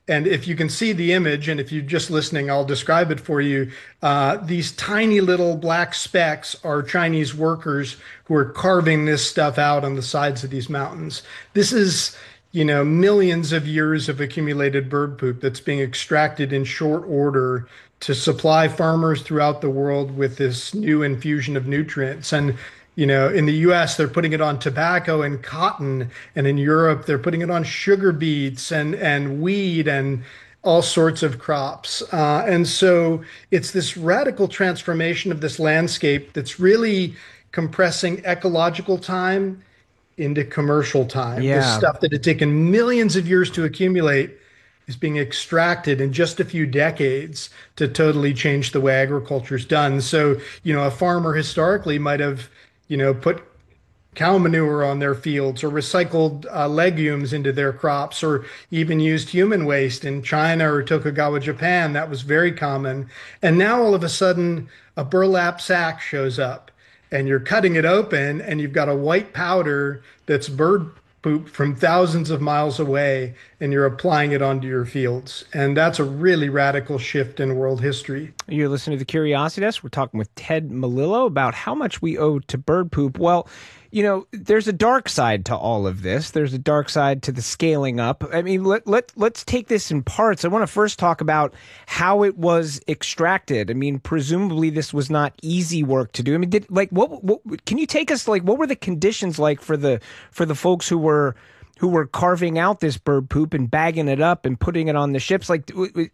And if you can see the image, and if you're just listening, I'll describe it for you. These tiny little black specks are Chinese workers who are carving this stuff out on the sides of these mountains. This is, millions of years of accumulated bird poop that's being extracted in short order to supply farmers throughout the world with this new infusion of nutrients. And in the US, they're putting it on tobacco and cotton, and in Europe, they're putting it on sugar beets and wheat and all sorts of crops. And so it's this radical transformation of this landscape that's really compressing ecological time into commercial time. This Yeah. stuff that had taken millions of years to accumulate is being extracted in just a few decades to totally change the way agriculture is done. So, a farmer historically might have, put cow manure on their fields or recycled legumes into their crops or even used human waste in China or Tokugawa, Japan. That was very common. And now all of a sudden, a burlap sack shows up and you're cutting it open and you've got a white powder that's bird poop from thousands of miles away and you're applying it onto your fields. And that's a really radical shift in world history. You're listening to The Curiosity Desk. We're talking with Ted Melillo about how much we owe to bird poop. Well, there's a dark side to all of this. There's a dark side to the scaling up. I mean, let's take this in parts. I want to first talk about how it was extracted. I mean, presumably this was not easy work to do. I mean, what can you take us, what were the conditions like for the folks who were carving out this bird poop and bagging it up and putting it on the ships? Like,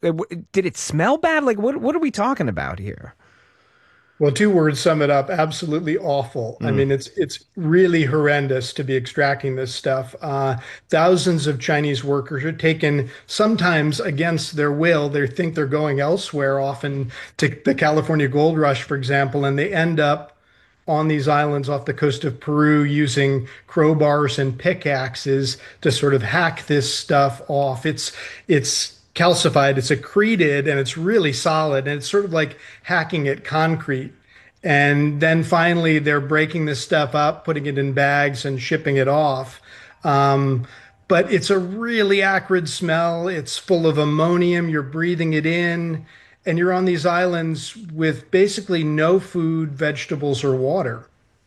did it smell bad? Like, what are we talking about here? Well, two words sum it up. Absolutely awful. I Mm. mean, it's really horrendous to be extracting this stuff. Thousands of Chinese workers are taken sometimes against their will. They think they're going elsewhere, often to the California gold rush, for example, and they end up on these islands off the coast of Peru using crowbars and pickaxes to sort of hack this stuff off. It's calcified, it's accreted, and it's really solid, and it's sort of like hacking at concrete. And then finally, they're breaking this stuff up, putting it in bags, and shipping it off. But it's a really acrid smell. It's full of ammonium. You're breathing it in, and you're on these islands with basically no food, vegetables, or water.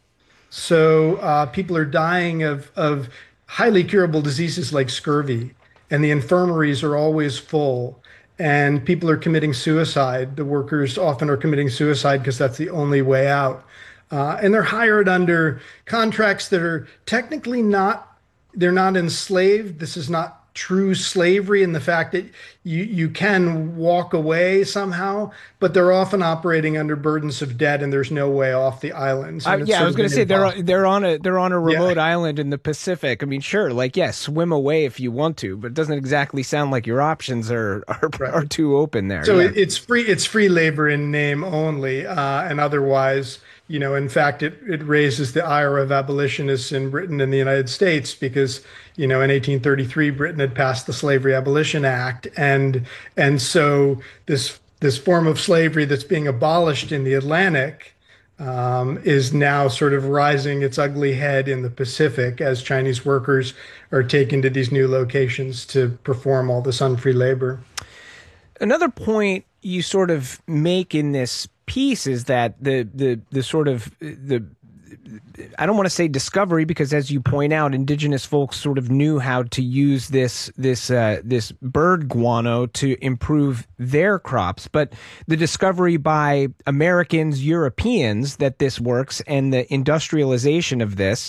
So people are dying of highly curable diseases like scurvy, and the infirmaries are always full. And people are committing suicide. The workers often are committing suicide because that's the only way out. And they're hired under contracts that are technically not, they're not enslaved. This is not true slavery in the fact that you can walk away somehow, but they're often operating under burdens of debt and there's no way off the islands. And it's Yeah, I sort was of going to been say impossible. they're on a Yeah, remote island in the Pacific. I mean, sure, swim away if you want to, but it doesn't exactly sound like your options are are, right. are too open there. So Yeah. it's free labor in name only, and otherwise, in fact, it raises the ire of abolitionists in Britain and the United States because, in 1833, Britain had passed the Slavery Abolition Act, and so this form of slavery that's being abolished in the Atlantic is now sort of rising its ugly head in the Pacific as Chinese workers are taken to these new locations to perform all this unfree labor. Another point you sort of make in this piece is that the sort of the I don't want to say discovery because, as you point out, indigenous folks sort of knew how to use this bird guano to improve their crops. But the discovery by Americans, Europeans that this works, and the industrialization of this,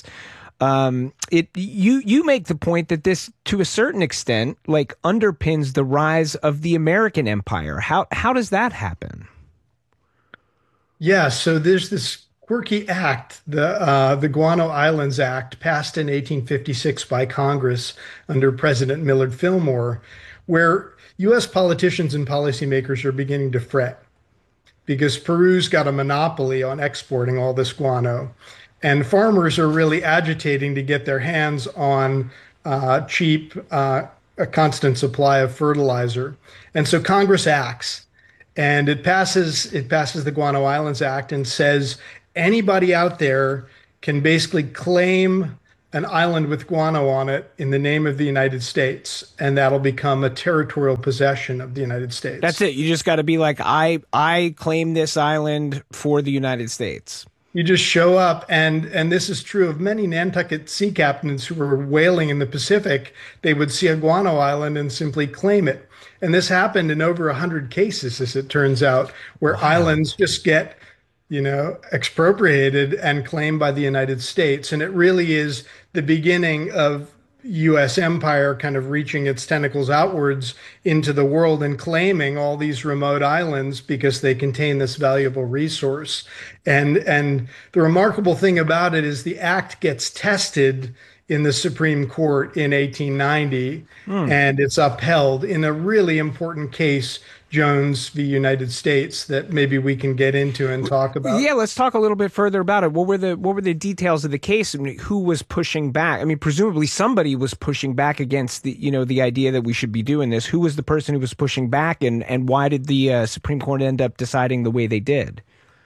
you make the point that this, to a certain extent, underpins the rise of the American empire. How does that happen? Yeah, so there's this quirky act, the Guano Islands Act, passed in 1856 by Congress under President Millard Fillmore, where U.S. politicians and policymakers are beginning to fret because Peru's got a monopoly on exporting all this guano, and farmers are really agitating to get their hands on cheap, a constant supply of fertilizer, and so Congress acts. And it passes the Guano Islands Act and says anybody out there can basically claim an island with guano on it in the name of the United States, and that'll become a territorial possession of the United That's States. it. You just got to be like, I claim this island for the United States. You just show up, and this is true of many Nantucket sea captains who were whaling in the Pacific. They would see a guano island and simply claim it. And this happened in over 100 cases, as it turns out, where Wow. islands just get, expropriated and claimed by the United States. And it really is the beginning of US empire kind of reaching its tentacles outwards into the world and claiming all these remote islands because they contain this valuable resource. And the remarkable thing about it is the act gets tested in the Supreme Court in 1890, Hmm. and it's upheld in a really important case, Jones v. United States, that maybe we can get into and talk about. Yeah, let's talk a little bit further about it. What were the details of the case? I mean, who was pushing back? I mean, presumably somebody was pushing back against the idea that we should be doing this. Who was the person who was pushing back, and why did the Supreme Court end up deciding the way they did?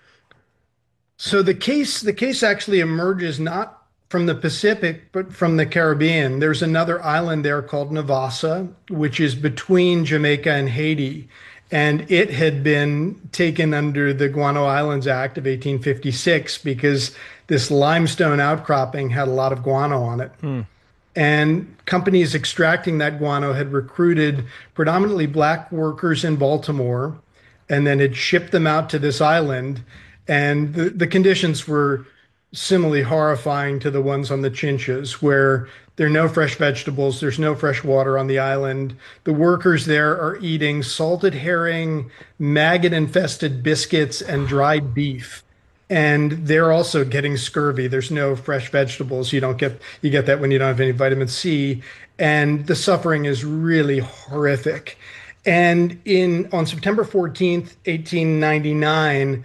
So the case actually emerges not from the Pacific, but from the Caribbean. There's another island there called Navassa, which is between Jamaica and Haiti. And it had been taken under the Guano Islands Act of 1856 because this limestone outcropping had a lot of guano on it. Hmm. And companies extracting that guano had recruited predominantly black workers in Baltimore and then had shipped them out to this island. And the conditions were similarly horrifying to the ones on the Chinchas, where there are no fresh vegetables, there's no fresh water on the island. The workers there are eating salted herring, maggot infested biscuits, and dried beef. And they're also getting scurvy. There's no fresh vegetables. You get that when you don't have any vitamin C. And the suffering is really horrific. And in on September 14th, 1899,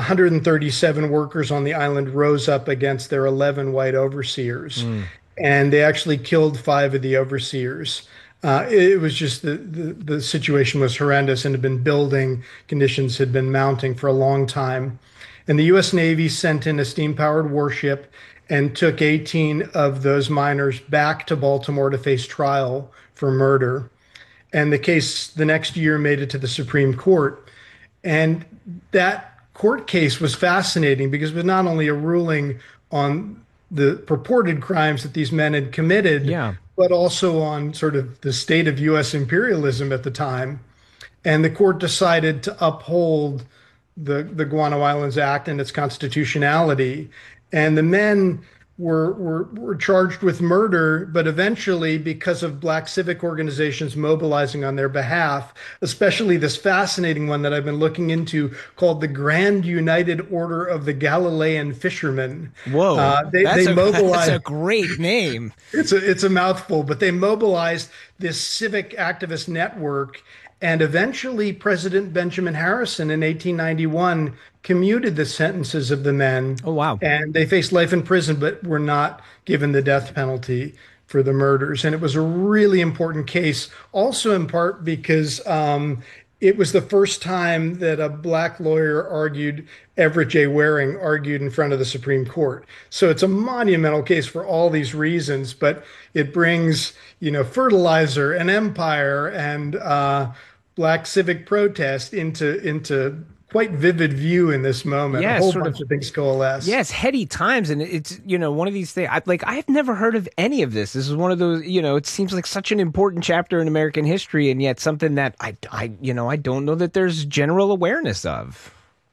137 workers on the island rose up against their 11 white overseers, Hmm. and they actually killed five of the overseers. It was just the situation was horrendous and had been building. Conditions had been mounting for a long time. And the U.S. Navy sent in a steam-powered warship and took 18 of those miners back to Baltimore to face trial for murder. And the case the next year made it to the Supreme Court. And that court case was fascinating because it was not only a ruling on the purported crimes that these men had committed, Yeah. but also on sort of the state of US imperialism at the time. And the court decided to uphold the Guano Islands Act and its constitutionality. And the men were charged with murder, but eventually, because of black civic organizations mobilizing on their behalf, especially this fascinating one that I've been looking into called the Grand United Order of the Galilean Fishermen. Whoa, They that's a mobilized. great name. It's a mouthful, but they mobilized this civic activist network. And eventually, President Benjamin Harrison in 1891 commuted the sentences of the men, Oh wow. and they faced life in prison, but were not given the death penalty for the murders. And it was a really important case, also in part because it was the first time that a black lawyer argued, Everett J. Waring argued in front of the Supreme Court. So it's a monumental case for all these reasons, but it brings, fertilizer and empire and black civic protest into quite vivid view in this moment. A Yeah, whole sort of. bunch of things coalesce. Yeah, it's heady times, and it's one of these things. I've never heard of any of this. This is one of those. It seems like such an important chapter in American history, and yet something that I don't know that there's general awareness of.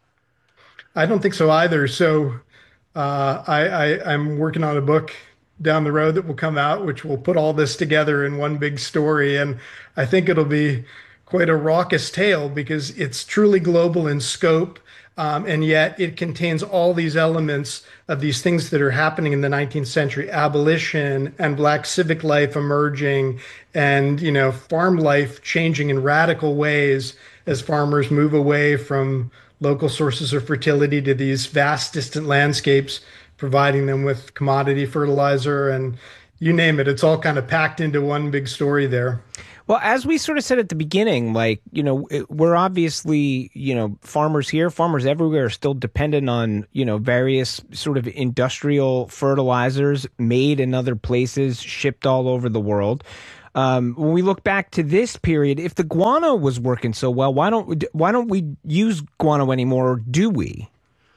I don't think so either. So I'm working on a book down the road that will come out, which will put all this together in one big story. And I think it'll be quite a raucous tale because it's truly global in scope. And yet it contains all these elements of these things that are happening in the 19th century: abolition and black civic life emerging, and farm life changing in radical ways as farmers move away from local sources of fertility to these vast distant landscapes, providing them with commodity fertilizer, and you name it. It's all kind of packed into one big story there. Well, as we sort of said at the beginning, we're obviously, farmers here, farmers everywhere are still dependent on, various sort of industrial fertilizers made in other places, shipped all over the world. When we look back to this period, if the guano was working so well, why don't we use guano anymore, or do we?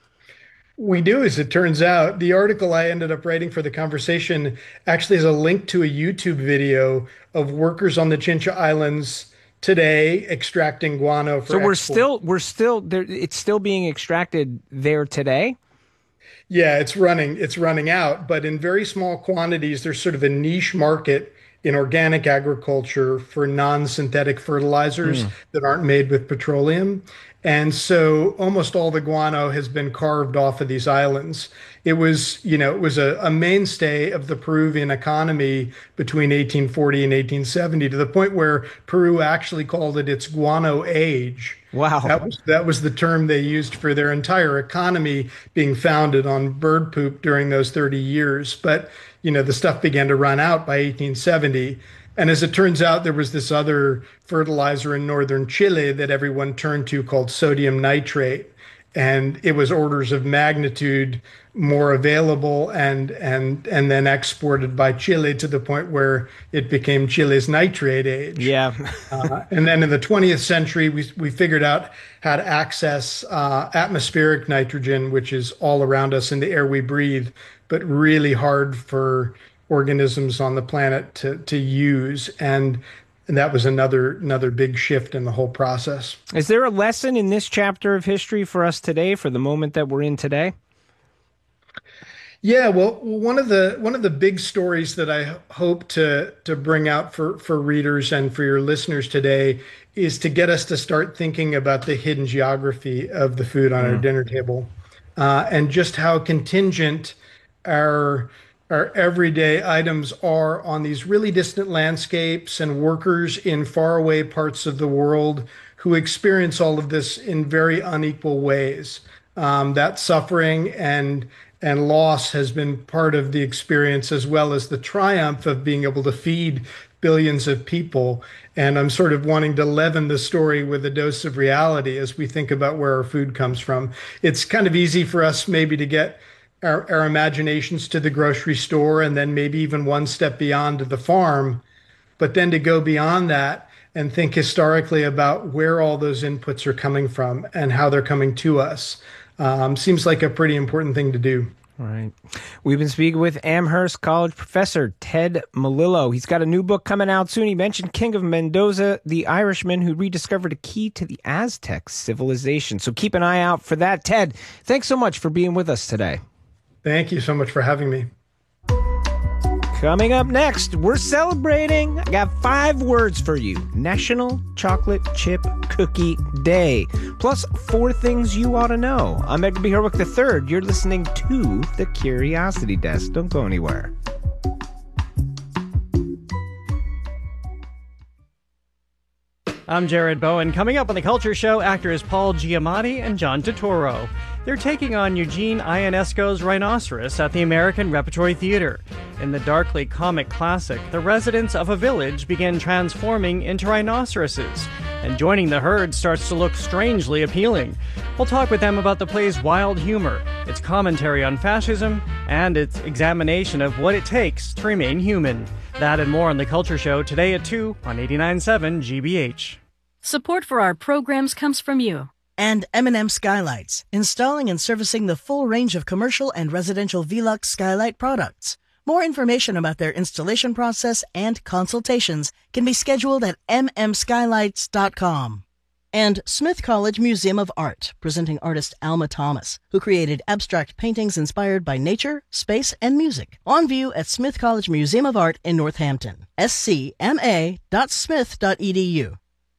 We do, as it turns out. The article I ended up writing for the conversation actually has a link to a YouTube video of workers on the Chincha Islands today extracting guano for So export. we're still there. It's still being extracted there today. Yeah, it's running out, but in very small quantities. There's sort of a niche market in organic agriculture for non-synthetic fertilizers that aren't made with petroleum. And so almost all the guano has been carved off of these islands. It was a mainstay of the Peruvian economy between 1840 and 1870, to the point where Peru actually called it its guano age. Wow. That was the term they used for their entire economy being founded on bird poop during those 30 years. But, the stuff began to run out by 1870. And as it turns out, there was this other fertilizer in northern Chile that everyone turned to called sodium nitrate. And it was orders of magnitude more available and then exported by Chile to the point where it became Chile's nitrate age. Yeah. And then in the 20th century, we figured out how to access atmospheric nitrogen, which is all around us in the air we breathe, but really hard for organisms on the planet to use. And that was another big shift in the whole process. Is there a lesson in this chapter of history for us today, for the moment that we're in today? Yeah, well, one of the big stories that I hope to bring out for readers and for your listeners today is to get us to start thinking about the hidden geography of the food on our dinner table, and just how contingent our everyday items are on these really distant landscapes and workers in faraway parts of the world who experience all of this in very unequal ways. That suffering and loss has been part of the experience, as well as the triumph of being able to feed billions of people. And I'm sort of wanting to leaven the story with a dose of reality as we think about where our food comes from. It's kind of easy for us maybe to get our imaginations to the grocery store and then maybe even one step beyond to the farm, but then to go beyond that and think historically about where all those inputs are coming from and how they're coming to us. Seems like a pretty important thing to do. All right. We've been speaking with Amherst College professor Ted Melillo. He's got a new book coming out soon. He mentioned King of Mendoza, the Irishman who rediscovered a key to the Aztec civilization. So keep an eye out for that. Ted, thanks so much for being with us today. Thank you so much for having me. Coming up next, we're celebrating. I got 5 words for you. National Chocolate Chip Cookie Day. Plus 4 things you ought to know. I'm Edgar B. Herwick III. You're listening to The Curiosity Desk. Don't go anywhere. I'm Jared Bowen. Coming up on The Culture Show, actors Paul Giamatti and John Turturro. They're taking on Eugene Ionesco's Rhinoceros at the American Repertory Theater. In the darkly comic classic, the residents of a village begin transforming into rhinoceroses, and joining the herd starts to look strangely appealing. We'll talk with them about the play's wild humor, its commentary on fascism, and its examination of what it takes to remain human. That and more on The Culture Show today at 2 on 89.7 GBH. Support for our programs comes from you. And M&M Skylights, installing and servicing the full range of commercial and residential Velux skylight products. More information about their installation process and consultations can be scheduled at mmskylights.com. And Smith College Museum of Art, presenting artist Alma Thomas, who created abstract paintings inspired by nature, space, and music. On view at Smith College Museum of Art in Northampton. scma.smith.edu.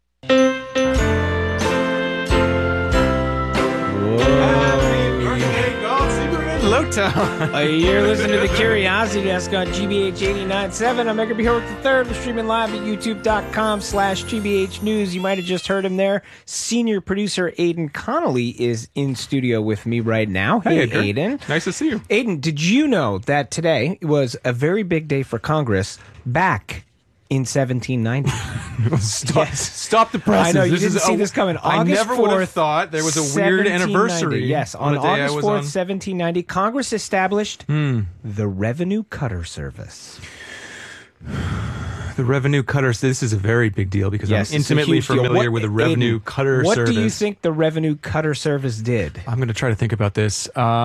You're listening to The Curiosity Desk on GBH 89.7. I'm Edgar B. Herwick III. We're streaming live at youtube.com/GBH News. You might have just heard him there. Senior producer Aidan Connolly is in studio with me right now. Hey, Edgar. Aidan. Nice to see you. Aidan, did you know that today was a very big day for Congress back In 1790. Stop the presses. I know, you didn't see this coming. I August never would 4th, have thought there was a weird 1790. anniversary. Yes, on the day August I was 4th, on. 1790, Congress established the Revenue Cutter Service. The Revenue Cutters. This is a very big deal because Yes, I'm it's a intimately huge deal. familiar with the Revenue Cutter What Service. do you think the Revenue Cutter Service did? I'm going to try to think about this.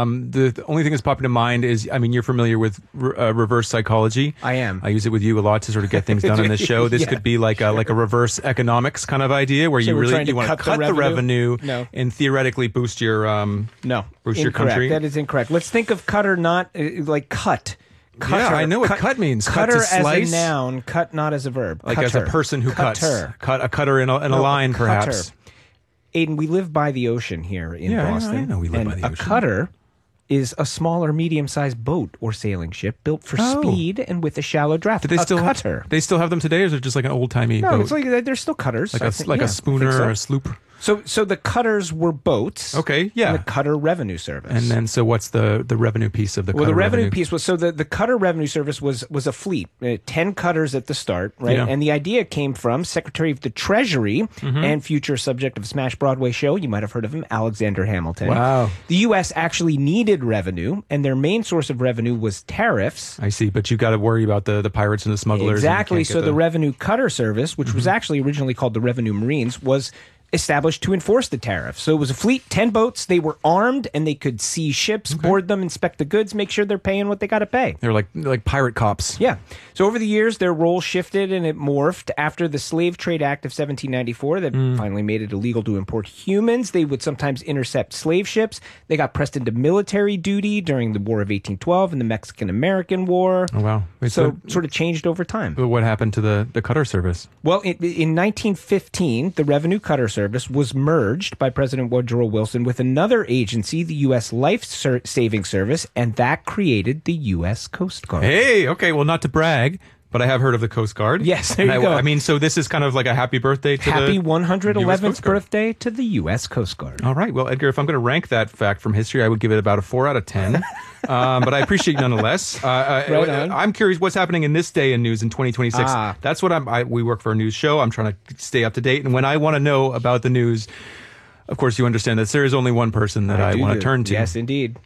The only thing that's popping to mind is, I mean, you're familiar with reverse psychology. I am. I use it with you a lot to sort of get things done on this show. This Yeah, could be like a reverse economics kind of idea where So you we're really trying to want to cut the cut the revenue No. and theoretically boost your No, boost your incorrect. country. That is incorrect. Let's think of cutter not like cut. Cutter, Yeah, I know what cut means. Cut Cutter to slice. as a noun, cut not as a verb. Like Cutter. as a person who Cutter. cuts. A cutter in a No, line, cutter. perhaps. Aiden, we live by the ocean here in Yeah, Boston. I know we live and by the a ocean. cutter is a small or medium-sized boat or sailing ship built for Oh. speed and with a shallow draft. Do they a still cutter? They still have them today, or is it just like an old timey No, boat? it's like they're still cutters. I think, like yeah, a schooner I think so. or a sloop. So the cutters were boats. Okay, yeah. And the Cutter Revenue Service. And then, so what's the revenue piece of the Well, cutter the revenue piece was so the Cutter Revenue Service was a fleet, 10 cutters at the start, right? Yeah. And the idea came from Secretary of the Treasury and future subject of a smash Broadway show. You might have heard of him, Alexander Hamilton. Wow. The U.S. actually needed revenue, and their main source of revenue was tariffs. I see, but you got to worry about the pirates and the smugglers. and you Exactly. can't So get the Revenue Cutter Service, which was actually originally called the Revenue Marines, was established to enforce the tariff. So it was a fleet, 10 boats. They were armed and they could seize ships, board them, inspect the goods, make sure they're paying what they got to pay. They're like pirate cops. Yeah. So over the years, their role shifted and it morphed. After the Slave Trade Act of 1794 that finally made it illegal to import humans, they would sometimes intercept slave ships. They got pressed into military duty during the War of 1812 and the Mexican-American War. Oh, wow. Wait, So sort of changed over time. what happened to the cutter service? Well, in 1915, the Revenue Cutter Service was merged by President Woodrow Wilson with another agency, the U.S. Life Saving Service, and that created the U.S. Coast Guard. Hey, okay, well, not to brag, but I have heard of the Coast Guard. Yes, there you go. I mean, so this is kind of like a happy birthday to Happy the US 111th Coast Guard. birthday to the U.S. Coast Guard. All right. Well, Edgar, if I'm going to rank that fact from history, I would give it about a 4 out of 10. But I appreciate you nonetheless. Right on. I'm curious what's happening in this day in news in 2026. Ah. That's what we work for a news show. I'm trying to stay up to date. And when I want to know about the news, of course, you understand that there is only one person that I want to turn to. Yes, indeed.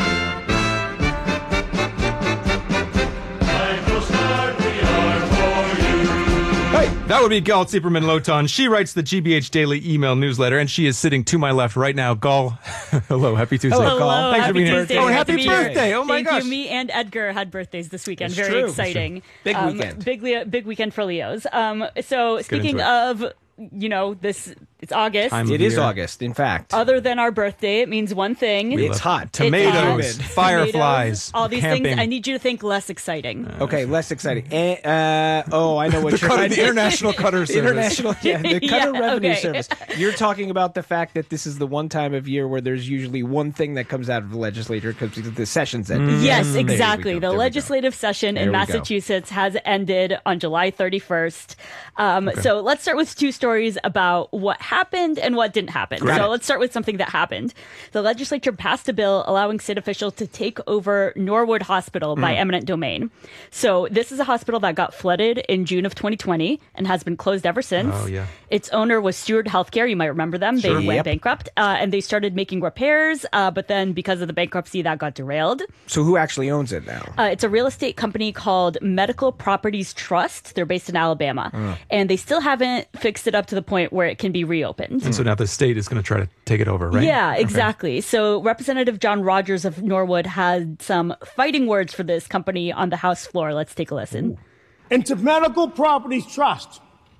That would be Gal Zieperman Lotan. She writes the GBH Daily email newsletter, and she is sitting to my left right now. Gal, hello, happy Tuesday. Hello, Gal. Hello, Thanks for happy being here. Tuesday. Oh, Great happy to be here. birthday. Oh, my Thank gosh. you. Me and Edgar had birthdays this weekend. It's Very true. exciting. Big weekend. Big weekend for Leos. So speaking into of, it's August. Time It of is year. August, in fact. Other than our birthday, it means one thing. It's hot. Tomatoes, It's hot. fireflies, Tomatoes, all these camping. things. I need you to think less exciting. Okay, less exciting. I know what you're The International Cutter Service. International, yeah, the Cutter Yeah, Revenue okay. Service. You're talking about the fact that this is the one time of year where there's usually one thing that comes out of the legislature because the session's ended. Yes, There we go. exactly. The There we go. legislative session There in we go. Massachusetts has ended on July 31st. So let's start with two stories about what happened and what didn't happen. Got So it. let's start with something that happened. The legislature passed a bill allowing state officials to take over Norwood Hospital by eminent domain. So this is a hospital that got flooded in June of 2020 and has been closed ever since. Oh, yeah. Its owner was Steward Healthcare. You might remember them. Sure. They went Yep. bankrupt and they started making repairs. But then because of the bankruptcy, that got derailed. So who actually owns it now? It's a real estate company called Medical Properties Trust. They're based in Alabama. And they still haven't fixed it up to the point where it can be reopened. And so now the state is going to try to take it over, right? Yeah, Okay. exactly. So Representative John Rogers of Norwood had some fighting words for this company on the House floor. Let's take a listen. And to Medical Properties Trust,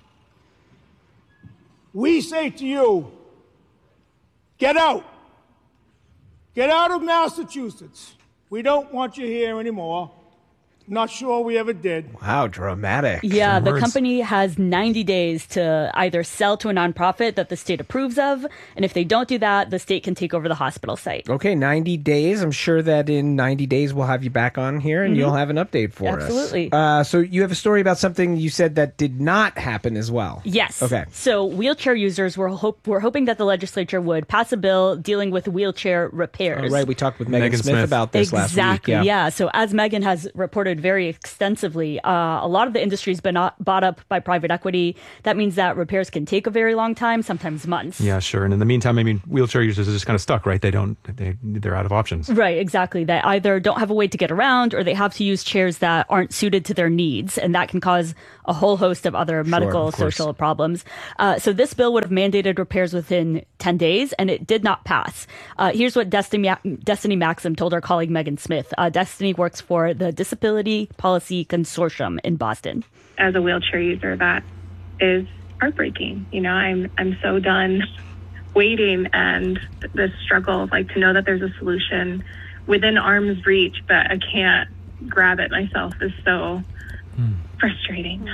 we say to you, get out. Get out of Massachusetts. We don't want you here anymore. Not sure we ever did. Wow, dramatic. Yeah, the words. company has 90 days to either sell to a nonprofit that the state approves of, and if they don't do that, the state can take over the hospital site. Okay, 90 days. I'm sure that in 90 days we'll have you back on here and you'll have an update for Absolutely. us. So you have a story about something you said that did not happen as well. Yes. Okay. So wheelchair users were hoping that the legislature would pass a bill dealing with wheelchair repairs. Right, we talked with Megan Smith about this last week. Exactly. Yeah. So as Megan has reported reported very extensively, a lot of the industry's been bought up by private equity. That means that repairs can take a very long time, sometimes months. Yeah, sure. And in the meantime, I mean, wheelchair users are just kind of stuck, right? They're out of options. Right, exactly. They either don't have a way to get around or they have to use chairs that aren't suited to their needs. And that can cause a whole host of other medical, social problems. So this bill would have mandated repairs within 10 days, and it did not pass. Here's what Destiny Maxim told our colleague Megan Smith. Destiny works for the Disability Policy Consortium in Boston. As a wheelchair user, that is heartbreaking. You know, I'm so done waiting, and the struggle, like, to know that there's a solution within arm's reach, but I can't grab it myself, is so frustrating.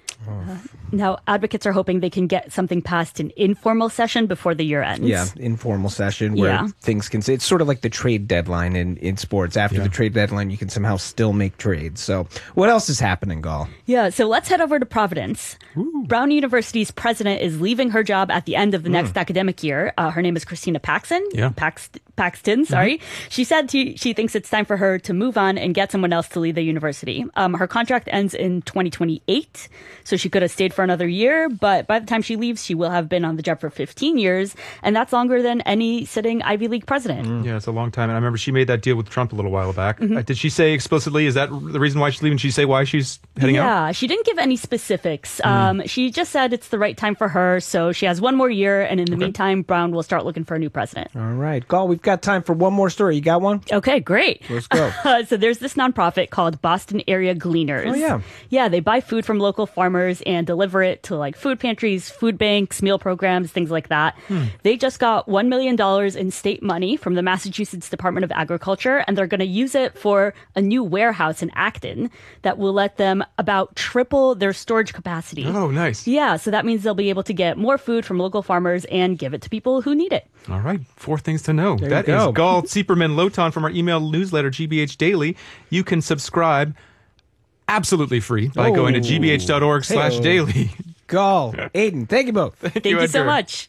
Now, advocates are hoping they can get something passed in informal session before the year ends. Yeah, informal session where things can... It's sort of like the trade deadline in sports. After the trade deadline, you can somehow still make trades. So what else is happening, Gall? Yeah, so let's head over to Providence. Ooh. Brown University's president is leaving her job at the end of the next academic year. Her name is Christina Paxton. Paxton, sorry. She said she thinks it's time for her to move on and get someone else to lead the university. Her contract ends in 2028, so she could have stayed for another year, but by the time she leaves, she will have been on the job for 15 years, and that's longer than any sitting Ivy League president. Yeah, it's a long time, and I remember she made that deal with Trump a little while back. Did she say explicitly, is that the reason why she's leaving? Did she say why she's heading out? Yeah, she didn't give any specifics. She just said it's the right time for her, so she has one more year, and in the meantime, Brown will start looking for a new president. All right, Gall, we've got time for one more story. You got one? Okay, great. Let's go. So there's this nonprofit called Boston Area Gleaners. Oh, yeah. Yeah, they buy food from local farmers and deliver it to like food pantries, food banks, meal programs, things like that. They just got $1 million in state money from the Massachusetts Department of Agriculture, and they're going to use it for a new warehouse in Acton that will let them about triple their storage capacity. Oh, nice. Yeah, so that means they'll be able to get more food from local farmers and give it to people who need it. All right, 4 things to know. There That you go. is Gall Zieperman Lotan from our email newsletter, GBH Daily. You can subscribe absolutely free by going to gbh.org/daily. Gall, Aiden, thank you both. Thank you so Edgar. much.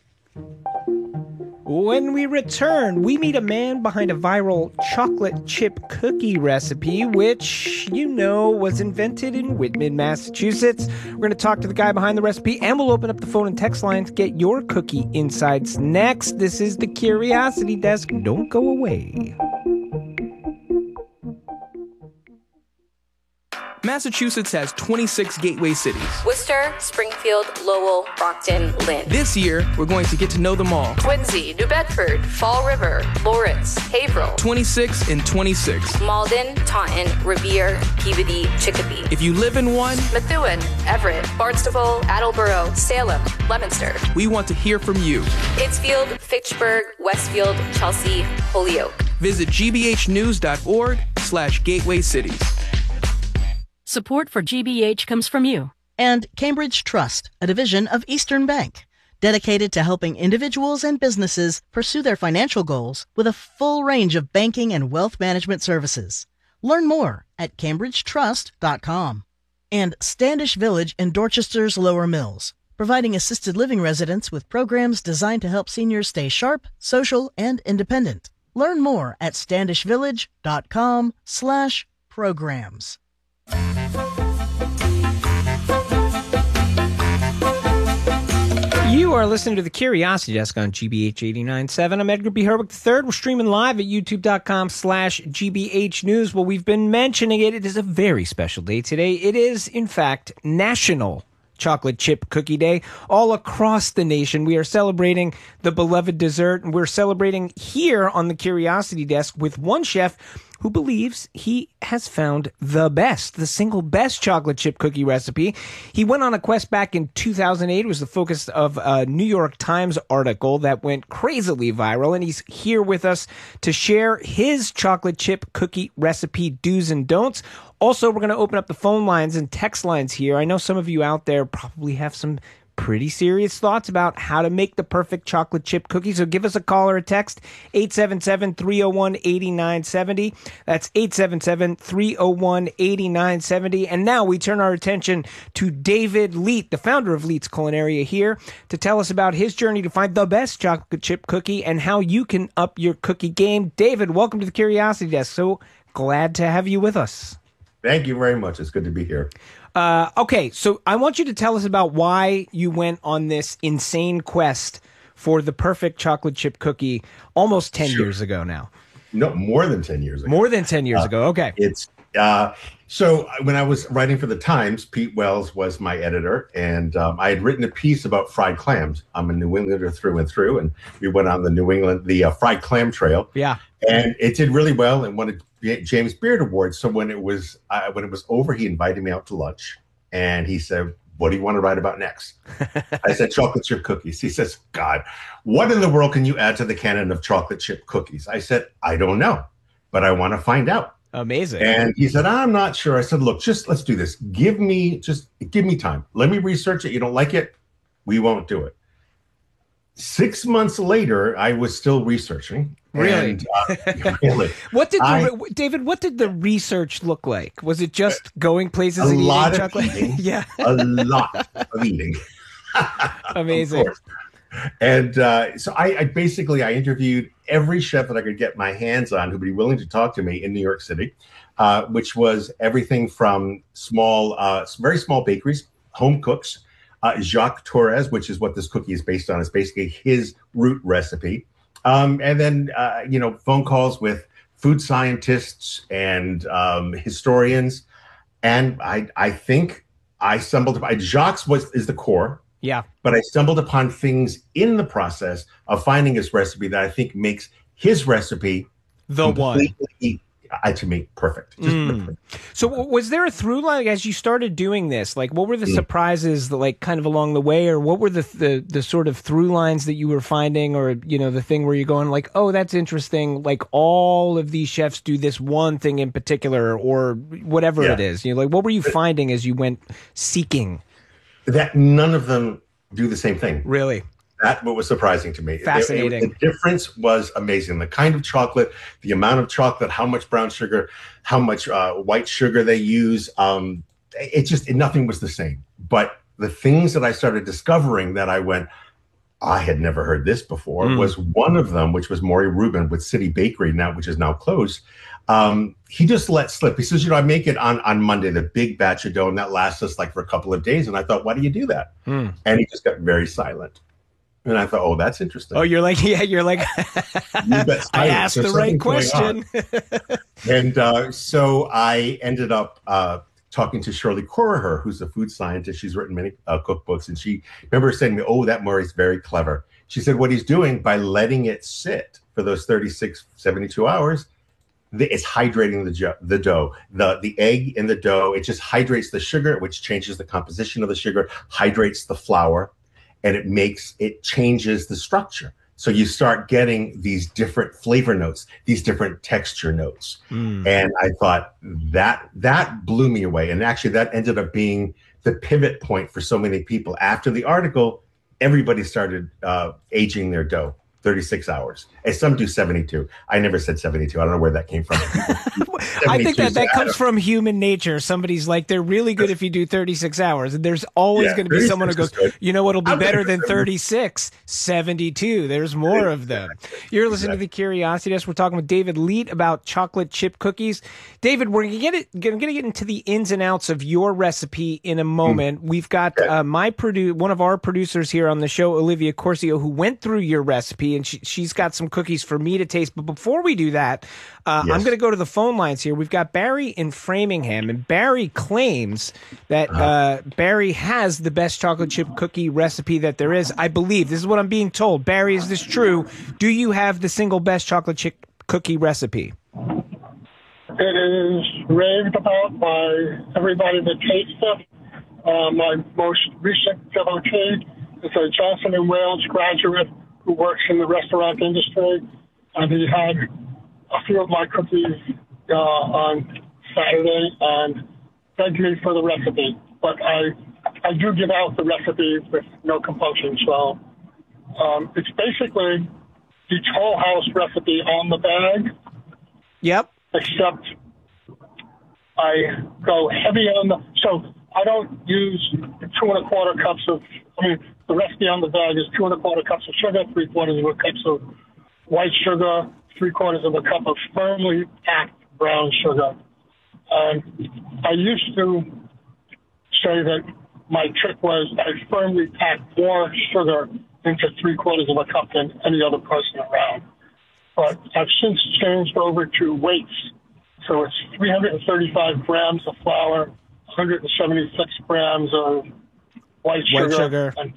When we return, we meet a man behind a viral chocolate chip cookie recipe, which, you know, was invented in Whitman, Massachusetts. We're going to talk to the guy behind the recipe, and we'll open up the phone and text line to get your cookie insights next. This is the Curiosity Desk. Don't go away. Massachusetts has 26 gateway cities. Worcester, Springfield, Lowell, Brockton, Lynn. This year, we're going to get to know them all. Quincy, New Bedford, Fall River, Lawrence, Haverhill. 26 and 26. Malden, Taunton, Revere, Peabody, Chicopee. If you live in one, Methuen, Everett, Barnstable, Attleboro, Salem, Leominster. we want to hear from you. Pittsfield, Fitchburg, Westfield, Chelsea, Holyoke. Visit gbhnews.org/gateway cities. Support for GBH comes from you. And Cambridge Trust, a division of Eastern Bank, dedicated to helping individuals and businesses pursue their financial goals with a full range of banking and wealth management services. Learn more at cambridgetrust.com. And Standish Village in Dorchester's Lower Mills, providing assisted living residents with programs designed to help seniors stay sharp, social, and independent. Learn more at standishvillage.com/programs. You are listening to the Curiosity Desk on GBH 89.7. I'm Edgar B. Herwick III. We're streaming live at youtube.com/GBH News. Well, we've been mentioning it. It is a very special day today. It is, in fact, National Chocolate Chip Cookie Day. All across the nation, we are celebrating the beloved dessert, and we're celebrating here on the Curiosity Desk with one chef who believes he has found the single best chocolate chip cookie recipe. He went on a quest back in 2008. It was the focus of a New York Times article that went crazily viral, and he's here with us to share his chocolate chip cookie recipe do's and don'ts. Also, we're going to open up the phone lines and text lines here. I know some of you out there probably have some pretty serious thoughts about how to make the perfect chocolate chip cookie. So give us a call or a text, 877-301-8970. That's 877-301-8970. And now we turn our attention to David Leet, the founder of Leet's Culinaria, here to tell us about his journey to find the best chocolate chip cookie and how you can up your cookie game. David, welcome to the Curiosity Desk. So glad to have you with us. Thank you very much. It's good to be here. Okay, so I want you to tell us about why you went on this insane quest for the perfect chocolate chip cookie almost 10 years ago now. No, more than 10 years ago. More than 10 years ago. Okay. It's so when I was writing for the Times, Pete Wells was my editor, and I had written a piece about fried clams. I'm a New Englander through and through, and we went on the fried clam trail. Yeah. And it did really well and won a James Beard Award. So when it was over, he invited me out to lunch, and he said, "What do you want to write about next?" I said, "Chocolate chip cookies." He says, "God, what in the world can you add to the canon of chocolate chip cookies?" I said, "I don't know, but I want to find out." Amazing. And he said, "I'm not sure." I said, "Look, let's do this. Give me time. Let me research it. You don't like it, we won't do it." 6 months later, I was still researching. Really? And, really. David, what did the research look like? Was it just going places and eating chocolate? Yeah. A lot of eating. Amazing. And so I basically interviewed every chef that I could get my hands on who would be willing to talk to me in New York City, which was everything from very small bakeries, home cooks, Jacques Torres, which is what this cookie is based on. It's basically his root recipe. And then, phone calls with food scientists and historians. And I think I stumbled upon Jacques is the core. Yeah. But I stumbled upon things in the process of finding his recipe that I think makes his recipe the one. To me, perfect. Just perfect. So was there a through line as you started doing this? Like, what were the surprises that, like, kind of along the way, or what were the sort of through lines that you were finding, or, the thing where you're going like, oh, that's interesting. Like, all of these chefs do this one thing in particular, or whatever it is. Like, what were you finding as you went seeking? That none of them do the same thing. Really? That's what was surprising to me. Fascinating. The difference was amazing. The kind of chocolate, the amount of chocolate, how much brown sugar, how much white sugar they use. Nothing was the same. But the things that I started discovering that I had never heard this before was one of them, which was Maury Rubin with City Bakery which is now closed. He just let slip. He says, I make it on Monday, the big batch of dough, and that lasts us like for a couple of days. And I thought, why do you do that? And he just got very silent. And I thought, oh, that's interesting. Oh, you're like, I asked the right question. And so I ended up talking to Shirley Corriher, who's a food scientist. She's written many cookbooks. And she remember saying to me, oh, that Murray's very clever. She said, what he's doing by letting it sit for those 36, 72 hours, it's hydrating the dough. The egg in the dough, it just hydrates the sugar, which changes the composition of the sugar, hydrates the flour. And it changes the structure. So you start getting these different flavor notes, these different texture notes. And I thought that blew me away. And actually that ended up being the pivot point for so many people. After the article, everybody started aging their dough. 36 hours. And some do 72. I never said 72. I don't know where that came from. I think that comes from human nature. Somebody's like, they're really good if you do 36 hours. And there's always going to be someone who goes, what'll be better than 36? 72. There's more of them. You're listening to The Curiosity Desk. We're talking with David Leite about chocolate chip cookies. David, we're going to get into the ins and outs of your recipe in a moment. We've got one of our producers here on the show, Olivia Corcio, who went through your recipe, and she's got some cookies for me to taste. But before we do that, I'm going to go to the phone lines here. We've got Barry in Framingham, and Barry claims that Barry has the best chocolate chip cookie recipe that there is. I believe. This is what I'm being told. Barry, is this true? Do you have the single best chocolate chip cookie recipe? It is raved about by everybody that tastes it. My most recent devotee is a Johnson & Wales graduate who works in the restaurant industry, and he had a few of my cookies on Saturday and begged me for the recipe. But I do give out the recipe with no compulsion. So it's basically the Toll House recipe on the bag. Yep. Except I go heavy so I don't use 2 1/4 cups of, the recipe on the bag is 2 1/4 cups of sugar, 3/4 cups of white sugar, 3/4 of a cup of firmly packed brown sugar. And I used to say that my trick was I firmly packed more sugar into 3/4 of a cup than any other person around. But I've since changed over to weights. So it's 335 grams of flour, 176 grams of white sugar, and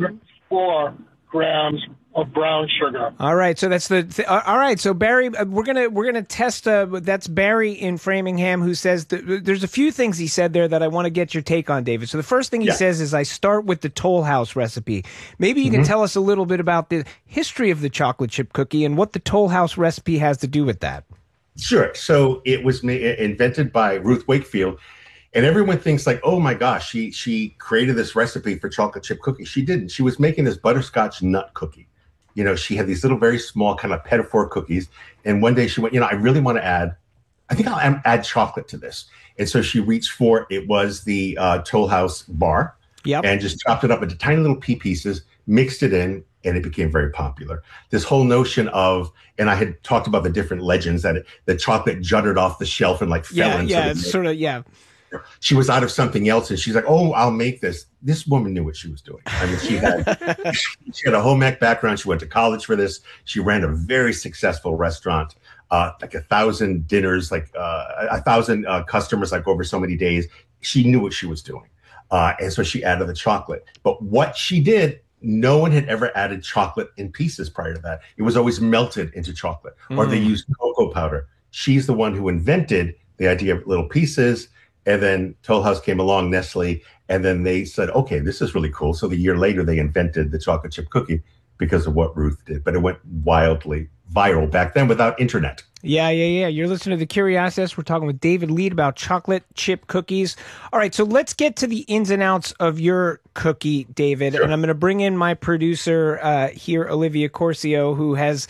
204 grams of brown sugar. All right, so that's all right. So Barry, we're gonna test. That's Barry in Framingham who says there's a few things he said there that I want to get your take on, David. So the first thing he says is I start with the Toll House recipe. Maybe you can tell us a little bit about the history of the chocolate chip cookie and what the Toll House recipe has to do with that. Sure. So it was invented by Ruth Wakefield. And everyone thinks like, oh my gosh, she created this recipe for chocolate chip cookies. She didn't. She was making this butterscotch nut cookie. You know, she had these little, very small kind of petit four cookies. And one day she went, I really want to I'll add chocolate to this. And so she reached for, it was the Toll House bar. Yep. And just chopped it up into tiny little pea pieces, mixed it in, and it became very popular. This whole notion of, and I had talked about the different legends that the chocolate jutted off the shelf and like fell into the it's sort of, She was out of something else, and she's like, "Oh, I'll make this." This woman knew what she was doing. I mean, she had a home ec background. She went to college for this. She ran a very successful restaurant, like 1,000 dinners, like 1,000 customers, like over so many days. She knew what she was doing, and so she added the chocolate. But what she did, no one had ever added chocolate in pieces prior to that. It was always melted into chocolate, or they used cocoa powder. She's the one who invented the idea of little pieces. And then Toll House came along, Nestle, and then they said, okay, this is really cool. So the year later, they invented the chocolate chip cookie because of what Ruth did. But it went wildly viral back then without internet. Yeah. You're listening to The Curiosities. We're talking with David Lead about chocolate chip cookies. All right, so let's get to the ins and outs of your cookie, David. Sure. And I'm going to bring in my producer here, Olivia Corcio, who has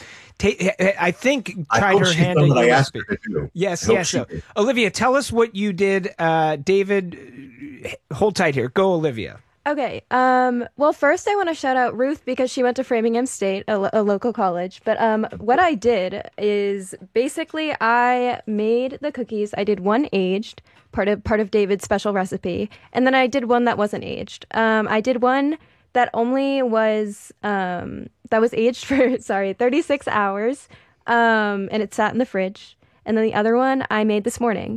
I think tried her hand at your recipe. Yes. So, Olivia, tell us what you did. David, hold tight here. Go, Olivia. Okay. Well, first I want to shout out Ruth because she went to Framingham State, a local college. But what I did is basically I made the cookies. I did one aged, part of David's special recipe, and then I did one that wasn't aged. I did one that only was that was aged for 36 hours, and it sat in the fridge. And then the other one I made this morning.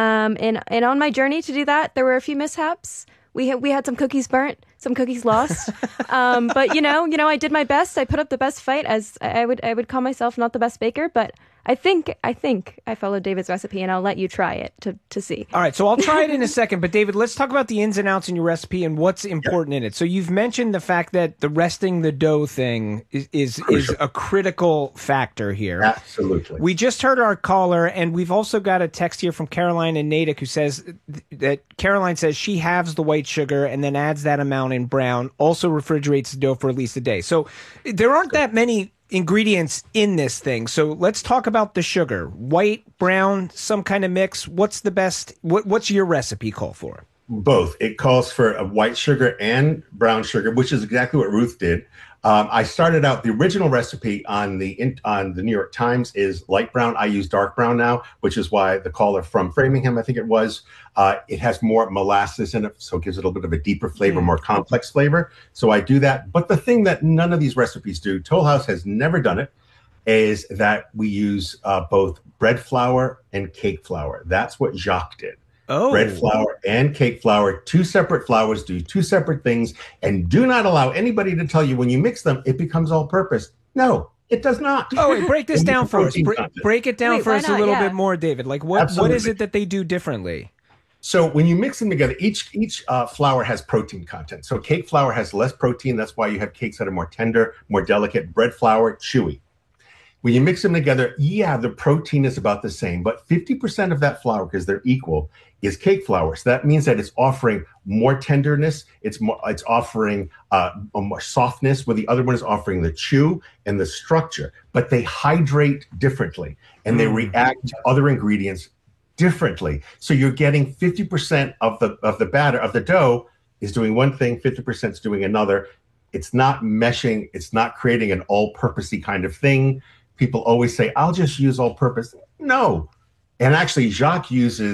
And on my journey to do that, there were a few mishaps. We had some cookies burnt, some cookies lost. But you know, I did my best. I put up the best fight, as I would call myself not the best baker, but I think I followed David's recipe, and I'll let you try it to see. All right, so I'll try it in a second. But David, let's talk about the ins and outs in your recipe and what's important in it. So you've mentioned the fact that the resting the dough thing is a critical factor here. Absolutely. We just heard our caller, and we've also got a text here from Caroline in Natick who says that Caroline says she halves the white sugar and then adds that amount in brown, also refrigerates the dough for at least a day. So there aren't that many ingredients in this thing. So let's talk about the sugar. White, brown, some kind of mix. What's the best? What's your recipe call for? Both. It calls for a white sugar and brown sugar, which is exactly what Ruth did. I started out, the original recipe on the New York Times is light brown. I use dark brown now, which is why the caller from Framingham, I think it was, it has more molasses in it, so it gives it a little bit of a deeper flavor, more complex flavor. So I do that. But the thing that none of these recipes do, Toll House has never done it, is that we use both bread flour and cake flour. That's what Jacques did. Oh. Bread flour and cake flour, two separate flours, do two separate things, and do not allow anybody to tell you when you mix them, it becomes all-purpose. No, it does not. Oh, wait, break this down for us. Break it down for us a little bit more, David. Like, what is it that they do differently? So when you mix them together, each flour has protein content. So cake flour has less protein. That's why you have cakes that are more tender, more delicate. Bread flour, chewy. When you mix them together, the protein is about the same, but 50% of that flour, because they're equal, is cake flour. So that means that it's offering more tenderness. It's offering more softness, where the other one is offering the chew and the structure. But they hydrate differently, and they react to other ingredients differently. So you're getting 50% of the batter of the dough is doing one thing, 50% is doing another. It's not meshing. It's not creating an all-purposey kind of thing. People always say, I'll just use all-purpose. No. And actually, Jacques uses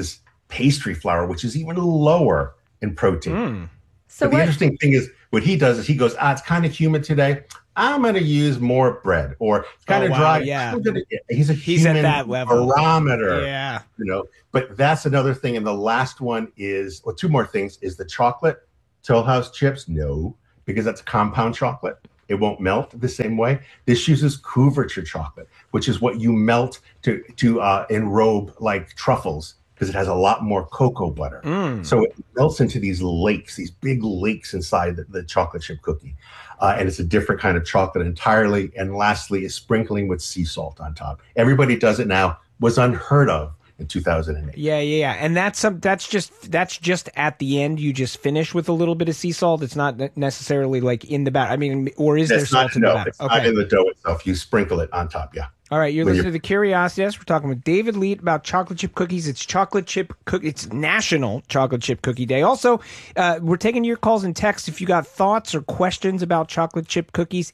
pastry flour, which is even lower in protein. So but the interesting thing is what he does is he goes, it's kind of humid today. I'm going to use more bread, or it's kind of dry. Yeah. He's human at that level. barometer. Yeah. But that's another thing. And the last one is, or two more things, is the chocolate Toll House chips. No, because that's compound chocolate. It won't melt the same way. This uses couverture chocolate, which is what you melt to enrobe like truffles, because it has a lot more cocoa butter. So it melts into these lakes, these big lakes inside the chocolate chip cookie. And it's a different kind of chocolate entirely. And lastly, is sprinkling with sea salt on top. Everybody does it now. Was unheard of in 2008. Yeah. And that's just at the end. You just finish with a little bit of sea salt. It's not necessarily like in the batter. I mean, or is there salt in the batter? It's not in the dough itself. You sprinkle it on top. Yeah. All right, you're listening to The Curiosity Desk. We're talking with David Leite about chocolate chip cookies. It's It's National Chocolate Chip Cookie Day. Also, we're taking your calls and texts if you got thoughts or questions about chocolate chip cookies.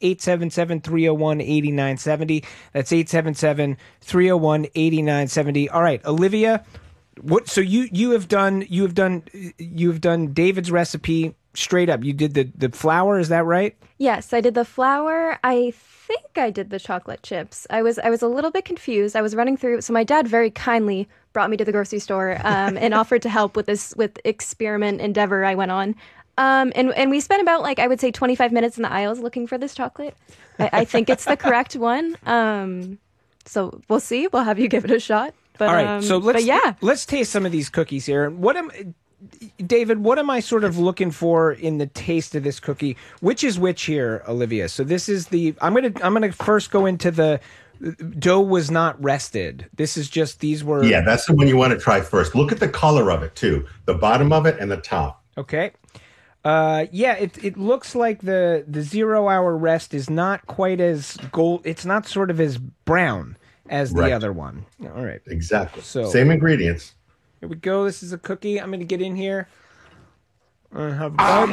877-301-8970. That's 877-301-8970. All right, Olivia, so you have done David's recipe straight up. You did the flour, is that right? Yes, I did the flour. I think I did the chocolate chips. I was a little bit confused. I was running through. So my dad very kindly brought me to the grocery store and offered to help with this experiment endeavor I went on. And we spent about, I would say 25 minutes in the aisles looking for this chocolate. I think it's the correct one. So we'll see. We'll have you give it a shot. But, all right. So let's taste some of these cookies here. David, what am I sort of looking for in the taste of this cookie? Which is which here, Olivia? So this is I'm gonna first go into the dough was not rested. This is just these were. Yeah, that's the one you want to try first. Look at the color of it too, the bottom of it and the top. Okay. It looks like the 0 hour rest is not quite as gold. It's not sort of as brown as the other one. All right. Exactly. So same ingredients. Here we go. This is a cookie. I'm going to get in here. I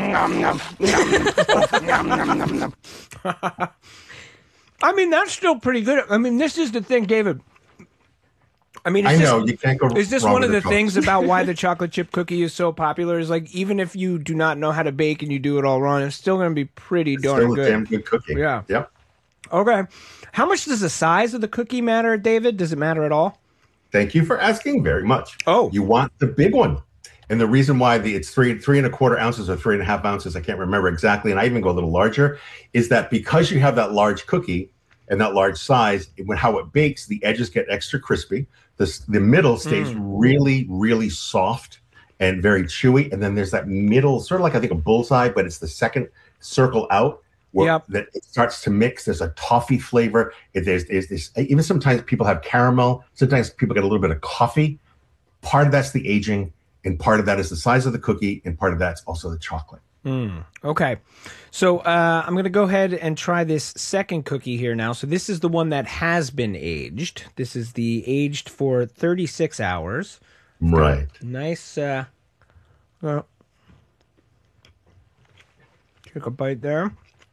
mean, that's still pretty good. I mean, this is the thing, David. I mean, you can't go wrong. Is this one of the things about why the chocolate chip cookie is so popular? Is like, even if you do not know how to bake and you do it all wrong, it's still going to be pretty darn good. Still a damn good cookie. Yeah. Yep. Okay. How much does the size of the cookie matter, David? Does it matter at all? Thank you for asking very much. Oh, you want the big one. And the reason why it's 3.25 ounces or 3.5 ounces, I can't remember exactly, and I even go a little larger, is that because you have that large cookie and that large size, how it bakes, the edges get extra crispy. The middle stays really, really soft and very chewy. And then there's that middle, sort of like I think a bullseye, but it's the second circle out. That it starts to mix. There's a toffee flavor. There's this. Even sometimes people have caramel. Sometimes people get a little bit of coffee. Part of that's the aging, and part of that is the size of the cookie, and part of that's also the chocolate. Okay, so I'm going to go ahead and try this second cookie here now. So this is the one that has been aged. This is the aged for 36 hours. Right. Nice. Take a bite there.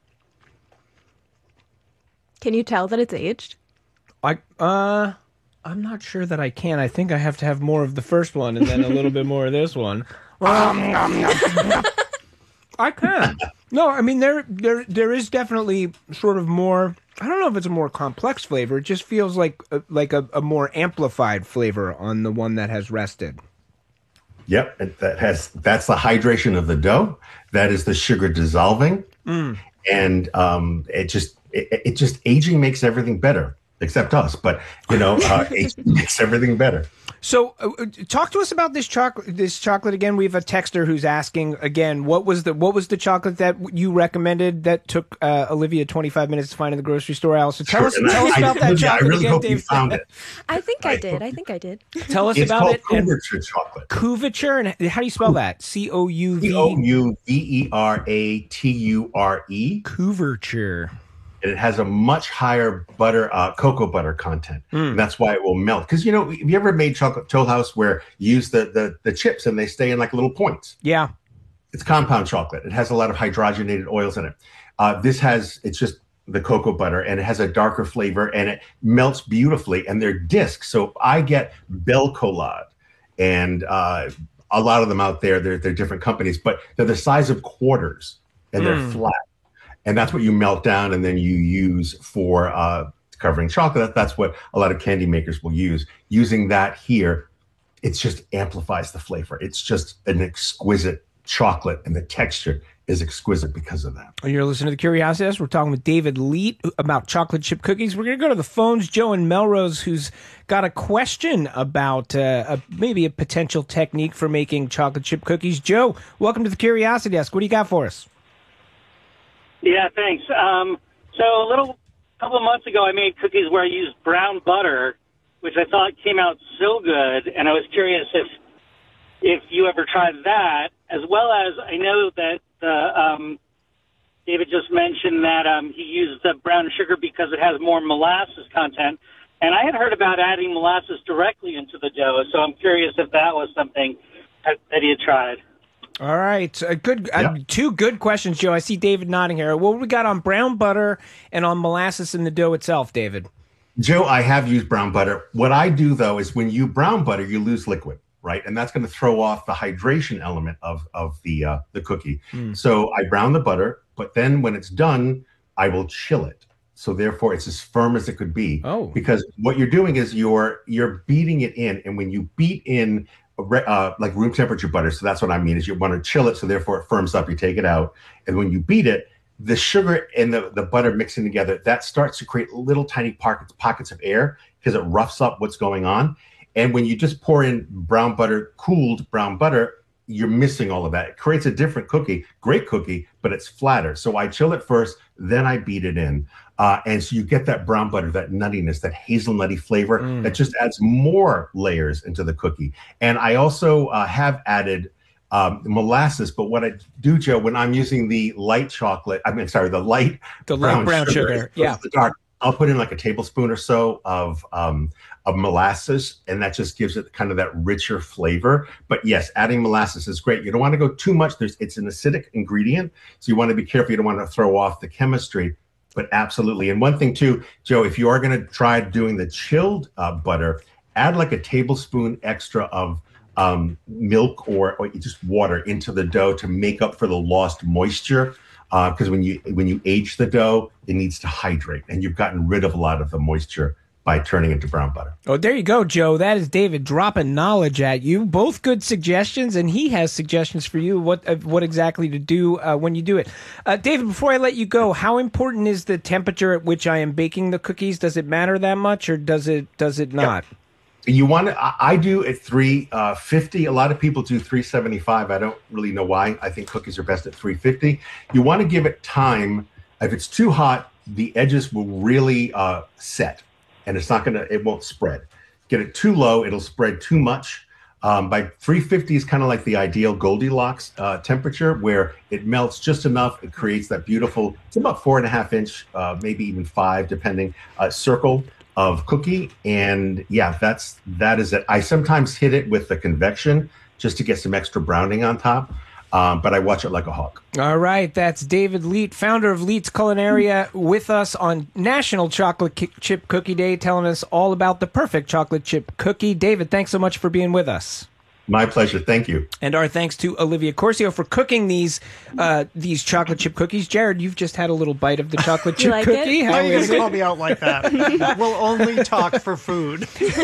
Can you tell that it's aged? I'm not sure that I can. I think I have to have more of the first one and then a little bit more of this one. I can. No, I mean there is definitely sort of more. I don't know if it's a more complex flavor. It just feels like a more amplified flavor on the one that has rested. Yep, that's the hydration of the dough. That is the sugar dissolving, and it just aging makes everything better, except us. But aging makes everything better. So, talk to us about this chocolate again. We have a texter who's asking again, what was the chocolate that you recommended that took Olivia 25 minutes to find in the grocery store? Allison, tell us about that chocolate. I really again, hope Dave. you found it. I think I did. Tell us about it. It's called couverture chocolate. Couverture, and how do you spell that? Couverture. Couverture. And it has a much higher cocoa butter content. And that's why it will melt. Because, have you ever made chocolate Toll House where you use the chips and they stay in like little points? Yeah. It's compound chocolate. It has a lot of hydrogenated oils in it. It's just the cocoa butter, and it has a darker flavor, and it melts beautifully, and they're discs. So I get Belcolade, and a lot of them out there, they're different companies, but they're the size of quarters, and they're flat. And that's what you melt down and then you use for covering chocolate. That's what a lot of candy makers will use. Using that here, it just amplifies the flavor. It's just an exquisite chocolate, and the texture is exquisite because of that. You're listening to The Curiosity Desk. We're talking with David Leet about chocolate chip cookies. We're going to go to the phones. Joe in Melrose, who's got a question about maybe a potential technique for making chocolate chip cookies. Joe, welcome to The Curiosity Desk. What do you got for us? Yeah, thanks. So a couple of months ago, I made cookies where I used brown butter, which I thought came out so good, and I was curious if you ever tried that, as well as I know that David just mentioned that he used the brown sugar because it has more molasses content, and I had heard about adding molasses directly into the dough, so I'm curious if that was something that he had tried. All right. Two good questions, Joe. I see David nodding here. What we got on brown butter and on molasses in the dough itself, David? Joe, I have used brown butter. What I do, though, is when you brown butter, you lose liquid, right? And that's going to throw off the hydration element of the cookie. So I brown the butter, but then when it's done, I will chill it. So therefore, it's as firm as it could be. Oh. Because what you're doing is you're beating it in. And when you beat in like room temperature butter, so that's what I mean, is you want to chill it, so therefore it firms up, you take it out, and when you beat it, the sugar and the butter mixing together, that starts to create little tiny pockets of air because it roughs up what's going on. And when you just pour in brown butter, cooled brown butter, you're missing all of that. It creates a different cookie, great cookie, but it's flatter. So I chill it first, then I beat it in. And so you get that brown butter, that nuttiness, that hazelnutty flavor that just adds more layers into the cookie. And I also have added molasses, but what I do, Joe, when I'm using the light chocolate, the light brown sugar, the dark, I'll put in like a tablespoon or so of molasses, and that just gives it kind of that richer flavor. But yes, adding molasses is great. You don't want to go too much. It's an acidic ingredient, so you want to be careful. You don't want to throw off the chemistry. But absolutely. And one thing too, Joe, if you are going to try doing the chilled butter, add like a tablespoon extra of milk or just water into the dough to make up for the lost moisture. Because when you age the dough, it needs to hydrate, and you've gotten rid of a lot of the moisture by turning it to brown butter. Oh, there you go, Joe. That is David dropping knowledge at you. Both good suggestions, and he has suggestions for you what exactly to do when you do it. David, before I let you go, how important is the temperature at which I am baking the cookies? Does it matter that much, or does it not? Yeah. You want to? I do at 350. A lot of people do 375. I don't really know why. I think cookies are best at 350. You want to give it time. If it's too hot, the edges will really set. And it won't spread. Get it too low, it'll spread too much. By 350 is kind of like the ideal Goldilocks temperature, where it melts just enough. It creates that beautiful, it's about 4.5 inch, maybe even 5, depending, circle of cookie. And yeah, that is it. I sometimes hit it with the convection just to get some extra browning on top. But I watch it like a hawk. All right. That's David Leet, founder of Leet's Culinaria, with us on National Chocolate Chip Cookie Day, telling us all about the perfect chocolate chip cookie. David, thanks so much for being with us. My pleasure. Thank you. And our thanks to Olivia Corcio for cooking these chocolate chip cookies. Jared, you've just had a little bite of the chocolate chip like cookie. How are you going to call me out like that? We'll only talk for food.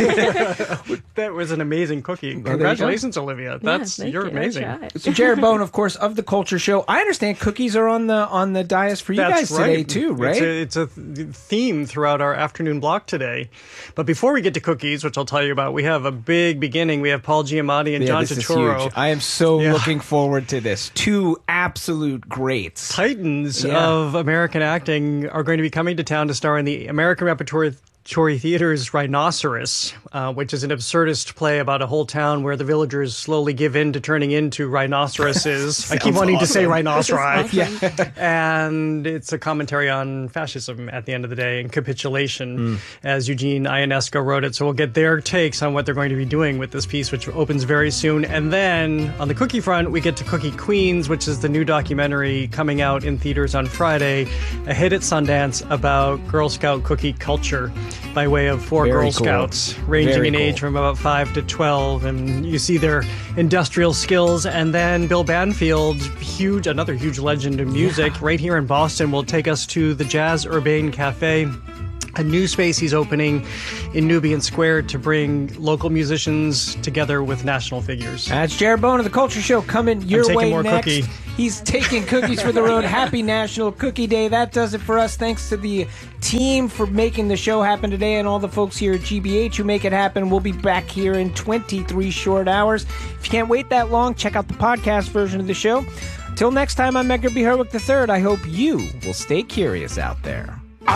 That was an amazing cookie. Congratulations, Olivia. You're amazing. So Jared Bowen, of course, of The Culture Show. I understand cookies are on the dais for you guys today too, right? It's a theme throughout our afternoon block today. But before we get to cookies, which I'll tell you about, we have a big beginning. We have Paul Giamatti and John Turturro. I am so looking forward to this. Two absolute greats. Titans of American acting are going to be coming to town to star in the American Repertory Theater's Rhinoceros, which is an absurdist play about a whole town where the villagers slowly give in to turning into rhinoceroses. I keep wanting to say rhinoceri. Yeah. And it's a commentary on fascism at the end of the day and capitulation, as Eugene Ionesco wrote it. So we'll get their takes on what they're going to be doing with this piece, which opens very soon. And then on the cookie front, we get to Cookie Queens, which is the new documentary coming out in theaters on Friday, a hit at Sundance about Girl Scout cookie culture. by way of four Very Girl cool. Scouts, ranging Very in age cool. from about 5 to 12. And you see their industrial skills. And then Bill Banfield, another huge legend in music, right here in Boston, will take us to the Jazz Urbane Cafe, a new space he's opening in Nubian Square to bring local musicians together with national figures. That's Jared Bowen of The Culture Show coming your taking way more next. cookie. He's taking cookies for the road. Happy National Cookie Day. That does it for us. Thanks to the team for making the show happen today and all the folks here at GBH who make it happen. We'll be back here in 23 short hours. If you can't wait that long, check out the podcast version of the show. Till next time, I'm Edgar B. Herwick III. I hope you will stay curious out there.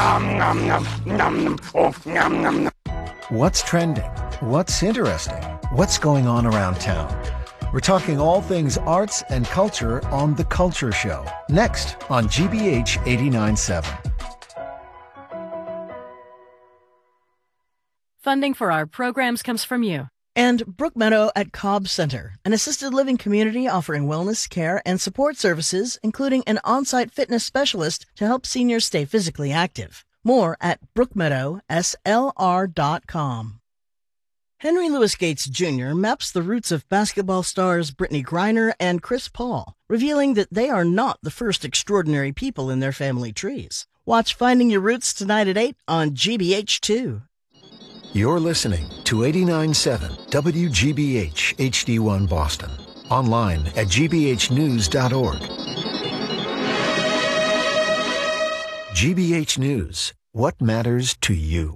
What's trending? What's interesting? What's going on around town? We're talking all things arts and culture on The Culture Show. Next on GBH 89.7. Funding for our programs comes from you. And Brook Meadow at Cobb Center, an assisted living community offering wellness care and support services, including an on-site fitness specialist to help seniors stay physically active. More at brookmeadowslr.com. Henry Louis Gates Jr. maps the roots of basketball stars Brittany Griner and Chris Paul, revealing that they are not the first extraordinary people in their family trees. Watch Finding Your Roots tonight at 8 on GBH2. You're listening to 89.7 WGBH HD1 Boston. Online at gbhnews.org. GBH News. What matters to you?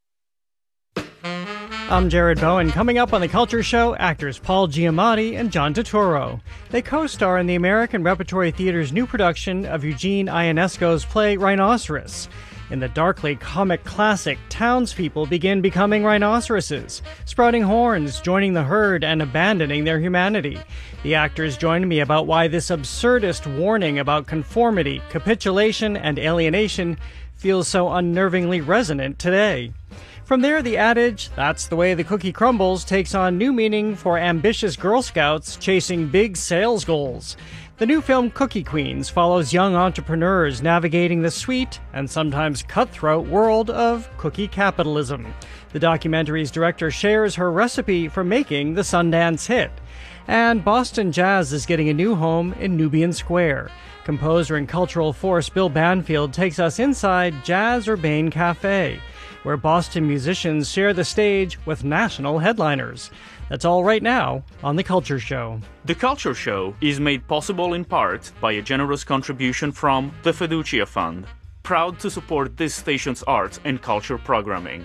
I'm Jared Bowen. Coming up on The Culture Show, actors Paul Giamatti and John Turturro. They co-star in the American Repertory Theater's new production of Eugene Ionesco's play Rhinoceros. In the darkly comic classic, townspeople begin becoming rhinoceroses, sprouting horns, joining the herd, and abandoning their humanity. The actors join me about why this absurdist warning about conformity, capitulation, and alienation feels so unnervingly resonant today. From there, the adage, "That's the way the cookie crumbles," takes on new meaning for ambitious Girl Scouts chasing big sales goals. The new film Cookie Queens follows young entrepreneurs navigating the sweet and sometimes cutthroat world of cookie capitalism. The documentary's director shares her recipe for making the Sundance hit. And Boston Jazz is getting a new home in Nubian Square. Composer and cultural force Bill Banfield takes us inside Jazz Urbane Cafe, where Boston musicians share the stage with national headliners. That's all right now on The Culture Show. The Culture Show is made possible in part by a generous contribution from the Fiducia Fund, proud to support this station's arts and culture programming.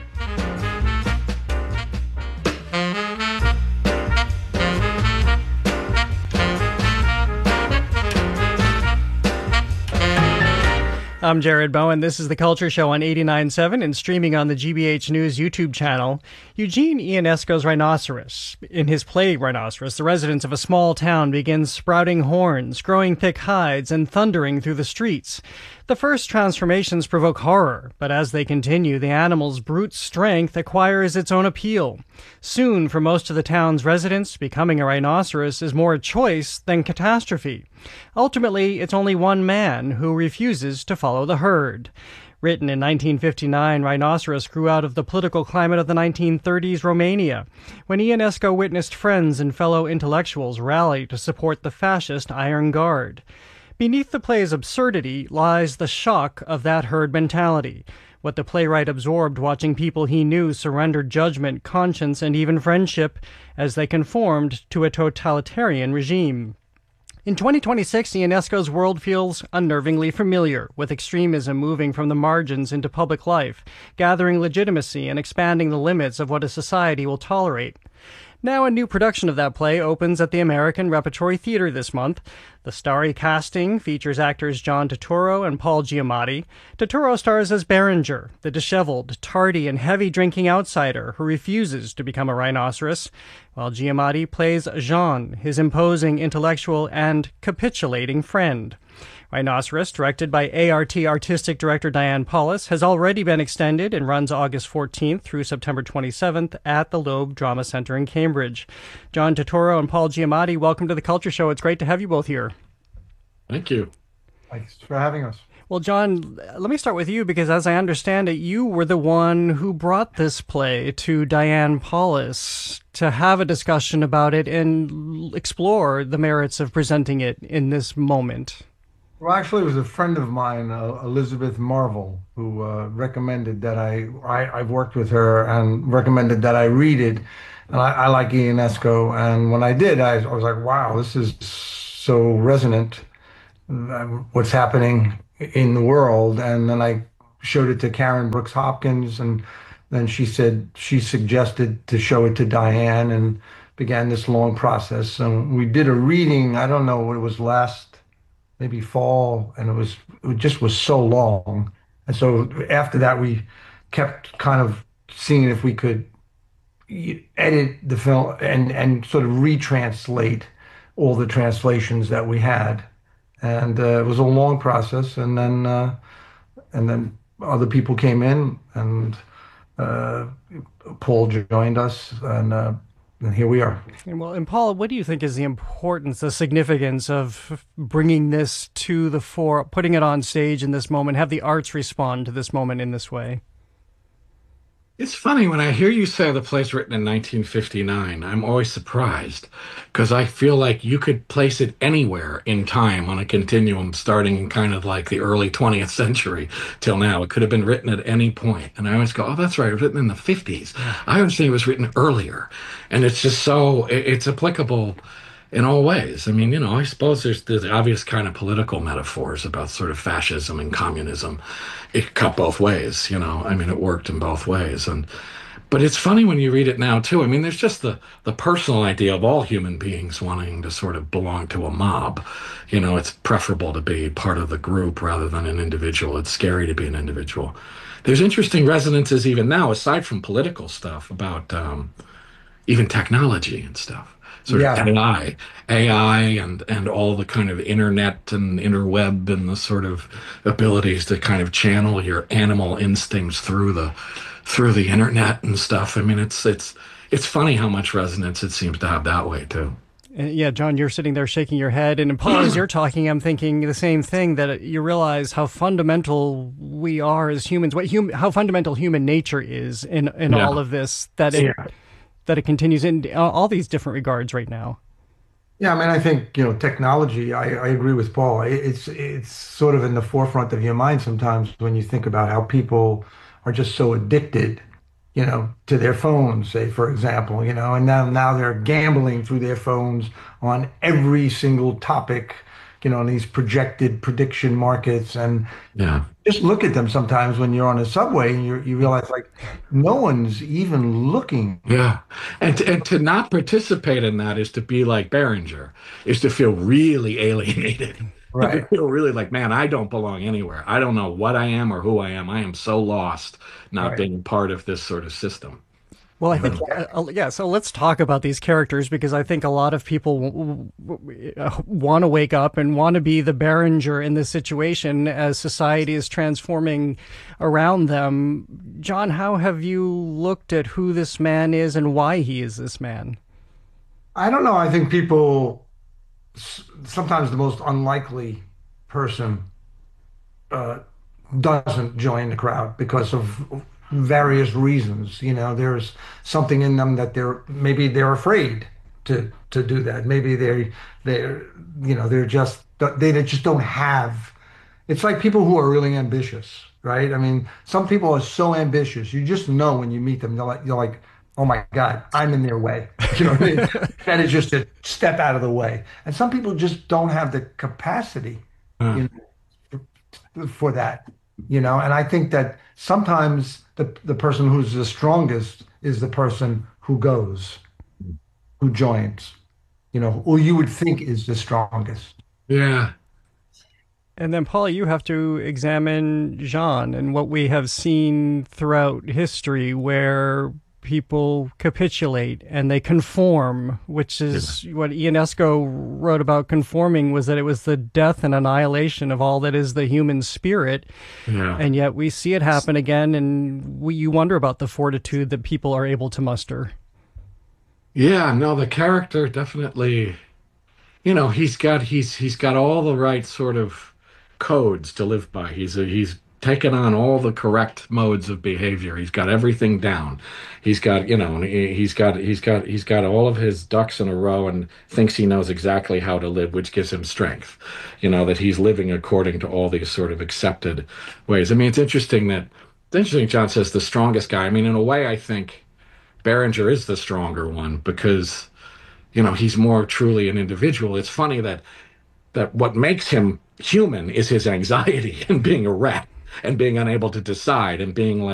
I'm Jared Bowen. This is The Culture Show on 89.7 and streaming on the GBH News YouTube channel. Eugene Ionesco's Rhinoceros. In his play Rhinoceros, the residents of a small town begin sprouting horns, growing thick hides, and thundering through the streets. The first transformations provoke horror, but as they continue, the animal's brute strength acquires its own appeal. Soon, for most of the town's residents, becoming a rhinoceros is more a choice than catastrophe. Ultimately, it's only one man who refuses to follow the herd. Written in 1959, Rhinoceros grew out of the political climate of the 1930s Romania, when Ionesco witnessed friends and fellow intellectuals rally to support the fascist Iron Guard. Beneath the play's absurdity lies the shock of that herd mentality, what the playwright absorbed watching people he knew surrender judgment, conscience, and even friendship as they conformed to a totalitarian regime. In 2026, Ionesco's world feels unnervingly familiar, with extremism moving from the margins into public life, gathering legitimacy and expanding the limits of what a society will tolerate. Now a new production of that play opens at the American Repertory Theater this month. The starry casting features actors John Turturro and Paul Giamatti. Turturro stars as Berenger, the disheveled, tardy, and heavy-drinking outsider who refuses to become a rhinoceros, while Giamatti plays Jean, his imposing intellectual and capitulating friend. Rhinoceros, directed by ART artistic director Diane Paulus, has already been extended and runs August 14th through September 27th at the Loeb Drama Center in Cambridge. John Turturro and Paul Giamatti, welcome to The Culture Show. It's great to have you both here. Thank you. Thanks for having us. Well, John, let me start with you because as I understand it, you were the one who brought this play to Diane Paulus to have a discussion about it and explore the merits of presenting it in this moment. Well, actually, it was a friend of mine, Elizabeth Marvel, who recommended that I've worked with her and recommended that I read it. And I like Ionesco. And when I did, I was like, wow, this is so resonant, what's happening in the world. And then I showed it to Karen Brooks Hopkins, and then she suggested to show it to Diane, and began this long process. And we did a reading, I don't know what it was, maybe fall, and it just was so long. And so after that, we kept kind of seeing if we could edit the film and sort of retranslate all the translations that we had. And it was a long process. And then other people came in, and Paul joined us, and here we are. And Paula, what do you think is the importance, the significance of bringing this to the fore, putting it on stage in this moment, have the arts respond to this moment in this way? It's funny, when I hear you say the play's written in 1959, I'm always surprised, because I feel like you could place it anywhere in time on a continuum, starting in kind of like the early 20th century till now. It could have been written at any point. And I always go, oh, that's right, it was written in the 50s. I always think it was written earlier. And it's just so, it's applicable in all ways. I mean, you know, I suppose there's obvious kind of political metaphors about sort of fascism and communism. It cut both ways, you know. I mean, it worked in both ways. But it's funny when you read it now, too. I mean, there's just the personal idea of all human beings wanting to sort of belong to a mob. You know, it's preferable to be part of the group rather than an individual. It's scary to be an individual. There's interesting resonances even now, aside from political stuff, about even technology and stuff. Sort of AI and all the kind of internet and interweb and the sort of abilities to kind of channel your animal instincts through the internet and stuff. I mean, it's funny how much resonance it seems to have that way too. Yeah, John, you're sitting there shaking your head, and Paul, as you're talking, I'm thinking the same thing, that you realize how fundamental we are as humans, how fundamental human nature is in all of this, that it continues in all these different regards right now. Yeah, I mean, I think, you know, technology, I agree with Paul. It's sort of in the forefront of your mind sometimes when you think about how people are just so addicted, you know, to their phones, say, for example, you know, and now they're gambling through their phones on every single topic, you know, in these projected prediction markets. And just look at them sometimes when you're on a subway and you realize, like, no one's even looking. Yeah. And to not participate in that is to be like Berenger, is to feel really alienated. Right. To feel really like, man, I don't belong anywhere. I don't know what I am or who I am. I am so lost not being part of this sort of system. Well, I think, so let's talk about these characters, because I think a lot of people want to wake up and want to be the Berenger in this situation as society is transforming around them. John, how have you looked at who this man is and why he is this man? I don't know. I think people, sometimes the most unlikely person doesn't join the crowd because of various reasons. You know, there's something in them that maybe they're afraid to do that. Maybe they just don't have. It's like people who are really ambitious, right? I mean, some people are so ambitious. You just know when you meet them, you're like, oh my God, I'm in their way. You know what I mean? That is just a step out of the way. And some people just don't have the capacity for that. You know, and I think that sometimes the person who's the strongest is the person who goes, who joins, you know, who you would think is the strongest. Yeah. And then, Paul, you have to examine Jean and what we have seen throughout history, where people capitulate and they conform, which is what Ionesco wrote about conforming, was that it was the death and annihilation of all that is the human spirit. Yeah. And yet we see it happen again, and you wonder about the fortitude that people are able to muster. Yeah, no, the character definitely, you know, he's got all the right sort of codes to live by. He's taken on all the correct modes of behavior. He's got everything down. He's got, he's got all of his ducks in a row and thinks he knows exactly how to live, which gives him strength. That he's living according to all these sort of accepted ways. I mean, it's interesting John says the strongest guy. I mean, in a way, I think Beringer is the stronger one because, he's more truly an individual. It's funny that what makes him human is his anxiety and being a rat and being unable to decide and being like,